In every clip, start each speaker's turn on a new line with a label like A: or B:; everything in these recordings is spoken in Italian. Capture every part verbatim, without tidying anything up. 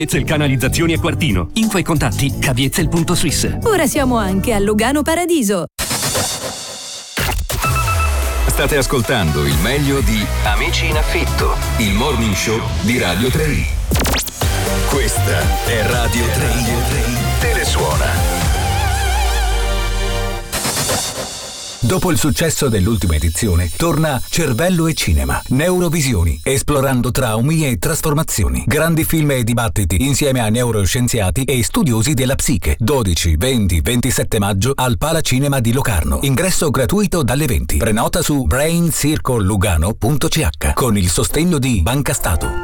A: Etzel Canalizzazioni a Quartino. Info e contatti caviezel punto swiss.
B: Ora siamo anche a Lugano Paradiso.
C: State ascoltando il meglio di Amici in affitto, il morning show di Radio tre. Questa è Radio tre. Telesuona.
D: Dopo il successo dell'ultima edizione, torna Cervello e Cinema, Neurovisioni, esplorando traumi e trasformazioni. Grandi film e dibattiti insieme a neuroscienziati e studiosi della psiche. dodici, venti, ventisette maggio al Palacinema di Locarno. Ingresso gratuito dalle venti. Prenota su brain circle lugano punto c h con il sostegno di Banca Stato.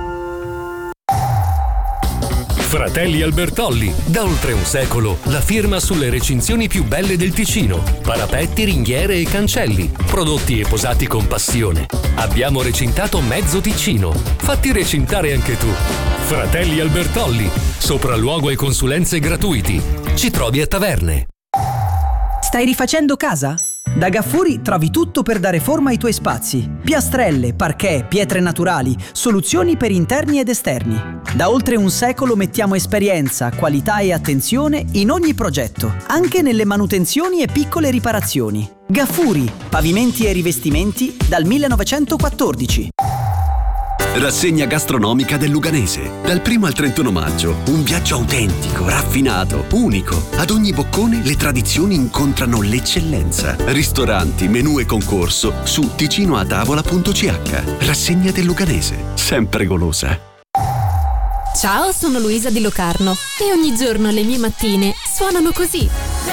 E: Fratelli Albertolli, da oltre un secolo, la firma sulle recinzioni più belle del Ticino. Parapetti, ringhiere e cancelli, prodotti e posati con passione. Abbiamo recintato mezzo Ticino. Fatti recintare anche tu. Fratelli Albertolli, sopralluogo e consulenze gratuiti. Ci trovi a Taverne.
F: Stai rifacendo casa? Da Gaffuri trovi tutto per dare forma ai tuoi spazi. Piastrelle, parquet, pietre naturali, soluzioni per interni ed esterni. Da oltre un secolo mettiamo esperienza, qualità e attenzione in ogni progetto, anche nelle manutenzioni e piccole riparazioni. Gaffuri, pavimenti e rivestimenti dal millenovecentoquattordici.
G: Rassegna gastronomica del Luganese. Dal primo al trentuno maggio, un viaggio autentico, raffinato, unico. Ad ogni boccone le tradizioni incontrano l'eccellenza. Ristoranti, menù e concorso su ticinoatavola punto c h. Rassegna del Luganese, sempre golosa.
H: Ciao, sono Luisa di Locarno e ogni giorno le mie mattine suonano così.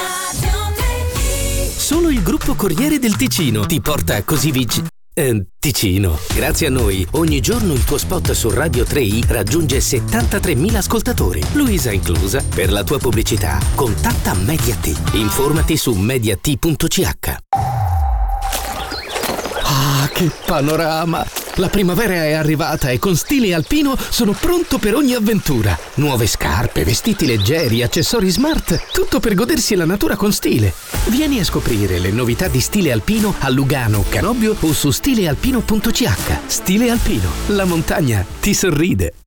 I: Solo il gruppo Corriere del Ticino ti porta così vicino. Eh, Ticino. Grazie a noi, ogni giorno il tuo spot su Radio tre i raggiunge settantatremila ascoltatori, Luisa inclusa. Per la tua pubblicità, contatta Mediat. Informati su mediat punto c h. Ah, che panorama! La primavera è arrivata e con Stile Alpino sono pronto per ogni avventura. Nuove scarpe, vestiti leggeri, accessori smart, tutto per godersi la natura con stile. Vieni a scoprire le novità di Stile Alpino a Lugano, Canobbio o su stile alpino punto c h. Stile Alpino, la montagna ti sorride.